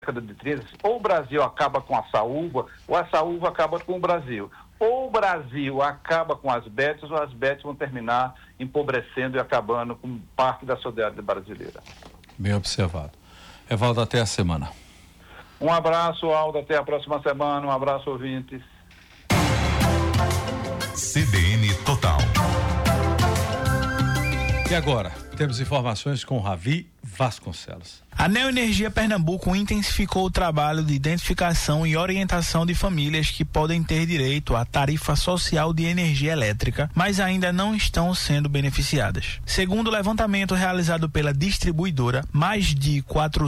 década de 30, ou o Brasil acaba com a saúva, ou a saúva acaba com o Brasil. Ou o Brasil acaba com as betes, ou as betes vão terminar empobrecendo e acabando com parte da sociedade brasileira. Bem observado. Evaldo, até a semana. Um abraço, Aldo, até a próxima semana. Um abraço, ouvintes. CBN Total. E agora, temos informações com Ravi Vasconcelos. A Neoenergia Pernambuco intensificou o trabalho de identificação e orientação de famílias que podem ter direito à tarifa social de energia elétrica, mas ainda não estão sendo beneficiadas. Segundo o levantamento realizado pela distribuidora, mais de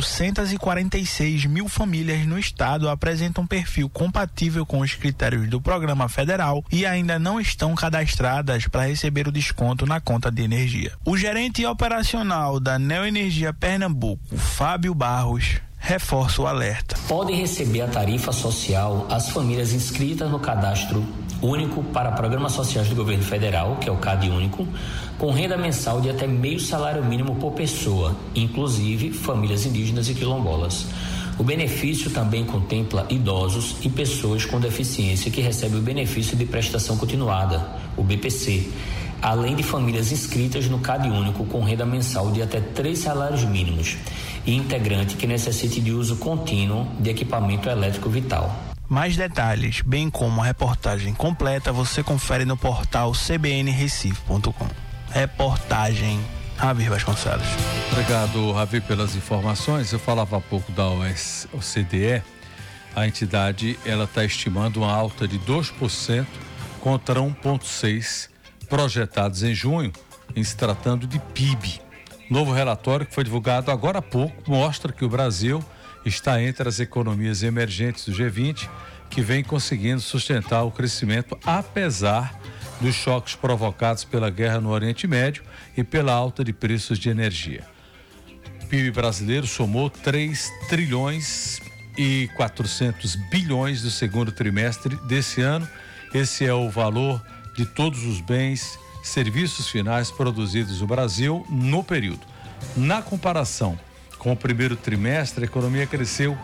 446 mil famílias no estado apresentam perfil compatível com os critérios do programa federal e ainda não estão cadastradas para receber o desconto na conta de energia. O gerente operacional da Neoenergia Pernambuco, Fábio Barros, reforça o alerta. Podem receber a tarifa social as famílias inscritas no Cadastro Único para Programas Sociais do Governo Federal, que é o CAD Único, com renda mensal de até meio salário mínimo por pessoa, inclusive famílias indígenas e quilombolas. O benefício também contempla idosos e pessoas com deficiência que recebem o benefício de prestação continuada, o BPC, além de famílias inscritas no CAD Único com renda mensal de até 3 salários mínimos e integrante que necessite de uso contínuo de equipamento elétrico vital. Mais detalhes, bem como a reportagem completa, você confere no portal cbnrecife.com. Reportagem Ravi Vasconcelos. Obrigado, Ravi, pelas informações. Eu falava há pouco da OCDE. A entidade está estimando uma alta de 2% contra 1,6% projetados em junho, em se tratando de PIB. Novo relatório que foi divulgado agora há pouco mostra que o Brasil está entre as economias emergentes do G20 que vem conseguindo sustentar o crescimento apesar dos choques provocados pela guerra no Oriente Médio e pela alta de preços de energia. O PIB brasileiro somou 3 trilhões e 400 bilhões do segundo trimestre desse ano. Esse é o valor de todos os bens, serviços finais produzidos no Brasil no período. Na comparação com o primeiro trimestre, a economia cresceu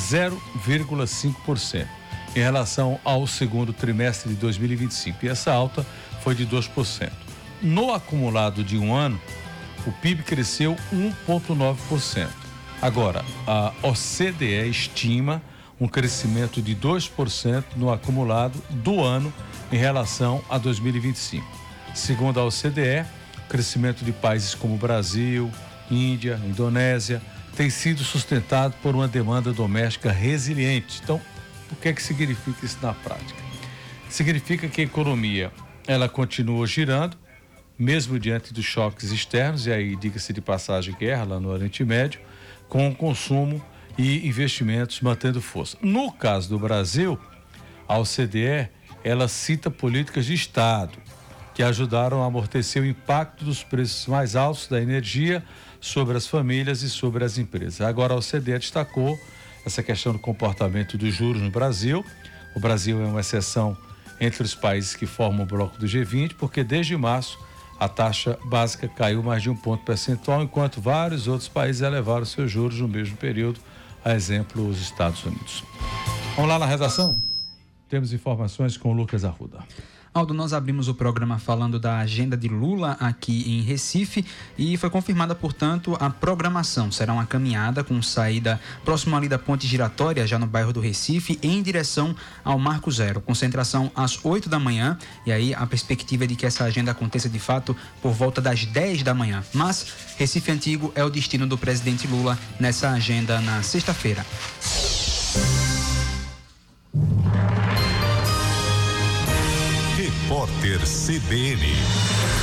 0,5% em relação ao segundo trimestre de 2025, e essa alta foi de 2%. No acumulado de um ano, o PIB cresceu 1,9%. Agora, a OCDE estima um crescimento de 2% no acumulado do ano em relação a 2025. Segundo a OCDE, o crescimento de países como Brasil, Índia, Indonésia tem sido sustentado por uma demanda doméstica resiliente. Então, o que é que significa isso na prática? Significa que a economia ela continua girando, mesmo diante dos choques externos, e aí diga-se de passagem guerra lá no Oriente Médio, com o consumo e investimentos mantendo força. No caso do Brasil, a OCDE ela cita políticas de Estado que ajudaram a amortecer o impacto dos preços mais altos da energia sobre as famílias e sobre as empresas. Agora a OCDE destacou essa questão do comportamento dos juros no Brasil. O Brasil é uma exceção entre os países que formam o bloco do G20, porque desde março a taxa básica caiu mais de 1 ponto percentual, enquanto vários outros países elevaram seus juros no mesmo período, a exemplo os Estados Unidos. Vamos lá na redação? Temos informações com o Lucas Arruda. Aldo, nós abrimos o programa falando da agenda de Lula aqui em Recife e foi confirmada, portanto, a programação. Será uma caminhada com saída próximo ali da Ponte Giratória, já no bairro do Recife, em direção ao Marco Zero. Concentração às 8 da manhã e aí a perspectiva é de que essa agenda aconteça de fato por volta das 10 da manhã. Mas Recife Antigo é o destino do presidente Lula nessa agenda na sexta-feira. Repórter CBN.